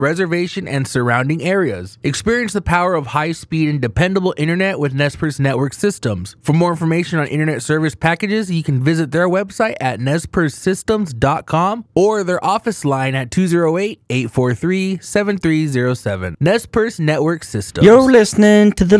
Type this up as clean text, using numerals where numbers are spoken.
reservation, and surrounding areas. Experience the power of high-speed and dependable internet with Nez Perce Network Systems. For more information on internet service packages, you can visit their website at nezpercesystems.com or their office line at 208-843-7307. Nez Perce Network Systems. You're listening to the